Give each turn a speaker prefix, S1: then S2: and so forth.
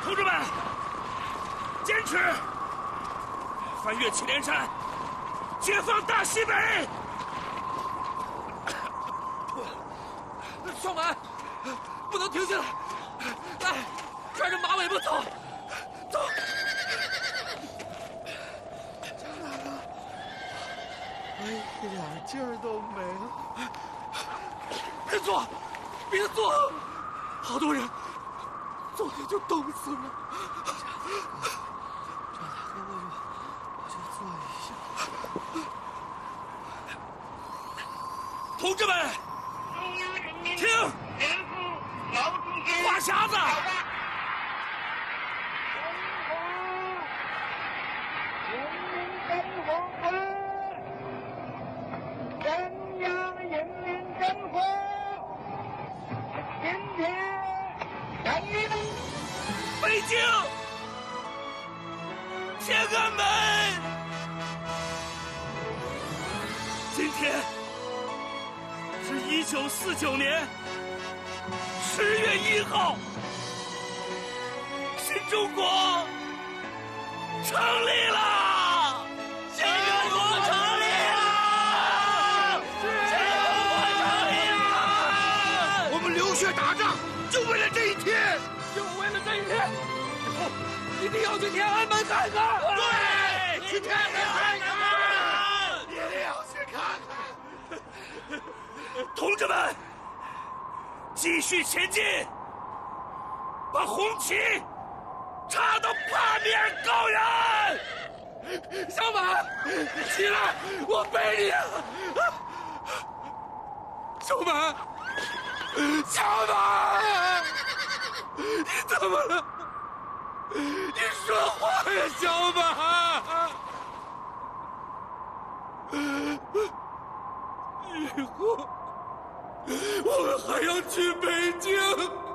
S1: 同志们，坚持！翻越祁连山，解放大西北！
S2: 小满，不能停下来！来，拽着马尾巴走，走！
S3: 一点劲儿都没了。
S2: 别坐，别坐！好多人昨天就冻死了。
S3: 这大哥我就坐一下。
S1: 同志们，听，话匣子。北京，天安门！今天是1949年10月1号，新中国成立了！新中国成立了！新中国成立了！
S3: 我们流血打仗，就为了这一天。
S2: 就为了这一天，以后一定要去天安门看看。
S3: 对，去天安门看看，一定要去看看。
S1: 同志们，继续前进，把红旗插到八面高原！
S2: 小满，起来，我背你。小满，小满。你怎么了？你说话呀，小满！以后我们还要去北京。